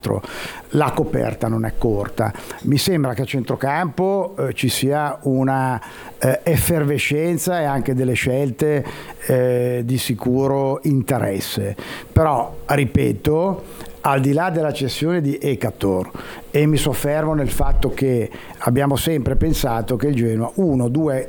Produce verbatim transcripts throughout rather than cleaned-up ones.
La coperta non è corta. Mi sembra che a centrocampo eh, ci sia una eh, effervescenza e anche delle scelte eh, di sicuro interesse. Però, ripeto, al di là della cessione di Ekator, e mi soffermo nel fatto che abbiamo sempre pensato che il Genoa uno, due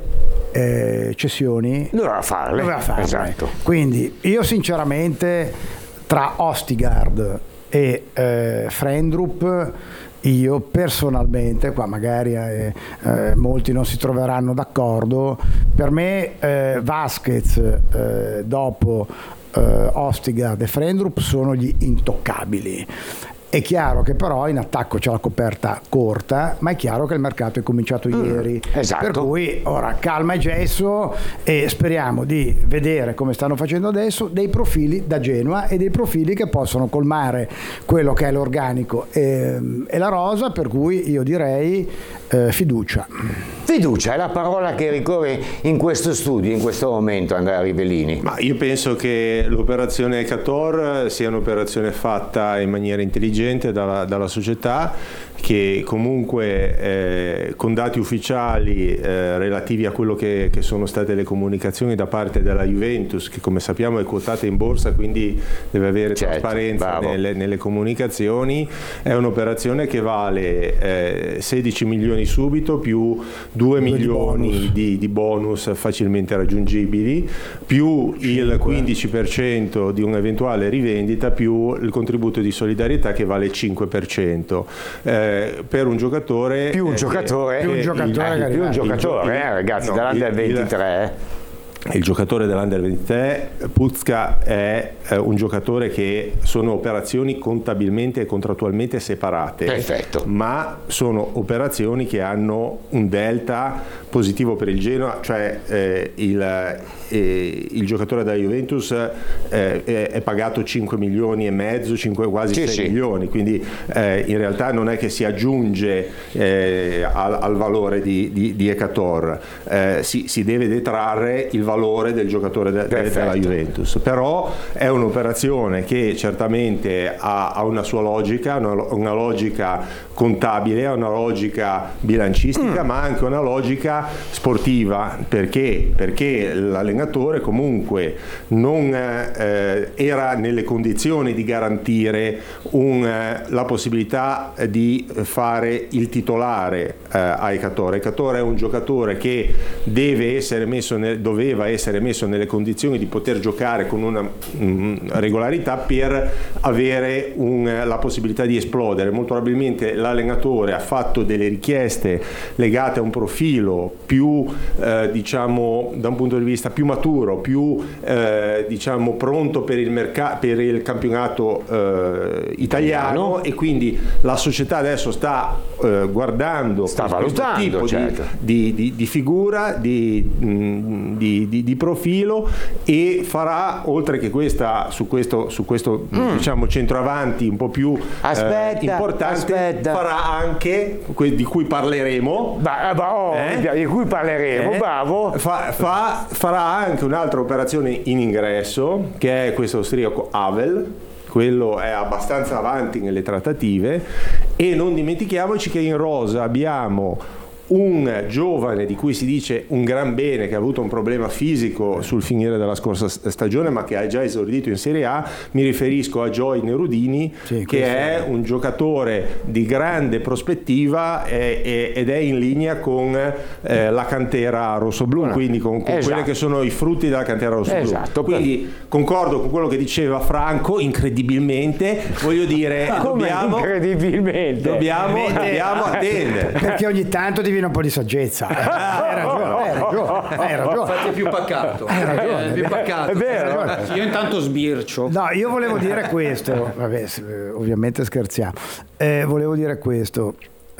eh, cessioni doveva farle. Doveva farle. Esatto. Quindi io sinceramente tra Ostigard e eh, Frendrup, io personalmente, qua magari eh, eh, molti non si troveranno d'accordo, per me eh, Vasquez eh, dopo eh, Ostigard e Frendrup sono gli intoccabili. È chiaro che però in attacco c'è la coperta corta, ma è chiaro che il mercato è cominciato mm, ieri, esatto. Per cui ora calma e gesso e speriamo di vedere, come stanno facendo adesso, dei profili da Genoa e dei profili che possono colmare quello che è l'organico e, e la rosa, per cui io direi eh, fiducia. Fiducia è la parola che ricorre in questo studio, in questo momento, Andrea Rivellini. Ma io penso che l'operazione Ekator sia un'operazione fatta in maniera intelligente dalla, dalla società, che comunque eh, con dati ufficiali eh, relativi a quello che, che sono state le comunicazizioni da parte della Juventus, che come sappiamo è quotata in borsa, quindi deve avere certo, trasparenza nelle, nelle comunicazioni, è un'operazione che vale eh, sedici milioni subito più due milioni di bonus. Di, di bonus facilmente raggiungibili, più il quindici per cento di un'eventuale rivendita, più il contributo di solidarietà che vale il cinque per cento. Eh, per un giocatore più un eh, giocatore che, più un giocatore, eh, più un giocatore eh, ragazzi no, dall'Under ventitré il giocatore dell'Under ventitré, Pucca, è eh, un giocatore che sono operazioni contabilmente e contrattualmente separate. Perfetto. Ma sono operazioni che hanno un delta positivo per il Genoa, cioè eh, il, eh, il giocatore della Juventus eh, è, è pagato cinque milioni e mezzo, cinque, quasi sì, sei sì. milioni, quindi eh, in realtà non è che si aggiunge eh, al, al valore di, di, di Ekator, eh, si, si deve detrarre il valore del giocatore de, de, della Juventus. Però è un'operazione che certamente ha, ha una sua logica, una, una logica contabile, ha una logica bilancistica, mm. ma anche una logica sportiva. Perché? Perché l'allenatore comunque non eh, era nelle condizioni di garantire un, eh, la possibilità di fare il titolare eh, a Ekator. Ekator è un giocatore che deve essere messo nel, doveva essere messo nelle condizioni di poter giocare con una mh, regolarità per avere un, la possibilità di esplodere. Molto probabilmente l'allenatore ha fatto delle richieste legate a un profilo più eh, diciamo da un punto di vista più maturo, più eh, diciamo pronto per il mercato, per il campionato eh, italiano, e quindi la società adesso sta eh, guardando sta questo valutando tipo certo. di, di, di figura, di, di, di, di profilo, e farà, oltre che questa su questo, su questo mm. diciamo centroavanti un po' più aspetta, eh, importante, aspetta. farà anche, di cui parleremo, bah, bah, oh, eh? di cui parleremo, eh? bravo, fa, fa, farà anche un'altra operazione in ingresso, che è questo austriaco Havel. Quello è abbastanza avanti nelle trattative, e non dimentichiamoci che in rosa abbiamo un giovane di cui si dice un gran bene, che ha avuto un problema fisico sul finire della scorsa stagione, ma che ha già esordito in Serie A. Mi riferisco a Joy Nerudini, sì, che è un giocatore di grande prospettiva e, e, ed è in linea con eh, la cantera rossoblù, quindi con, con esatto. quelli che sono i frutti della cantera rossoblù. Esatto. Quindi concordo con quello che diceva Franco, incredibilmente, voglio dire, dobbiamo, incredibilmente? dobbiamo, dobbiamo attendere. Perché ogni tanto divina un po' di saggezza. Hai ragione, hai ragione, hai ragione. Infatti è più pacato. Hai ragione, è più pacato. È vero. Io intanto sbircio. No, io volevo dire questo, vabbè, ovviamente scherziamo. Eh, volevo dire questo.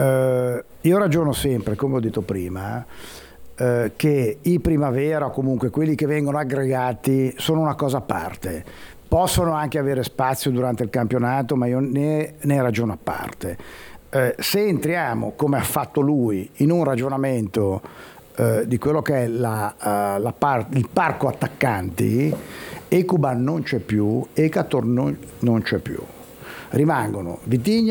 Eh, io ragiono sempre, come ho detto prima, eh, che i primavera, o comunque quelli che vengono aggregati, sono una cosa a parte. Possono anche avere spazio durante il campionato, ma io ne, ne ragiono a parte. Eh, se entriamo, come ha fatto lui, in un ragionamento eh, di quello che è la, uh, la par- il parco attaccanti, Ekuban non c'è più, Ekator non, non c'è più, rimangono Vitigna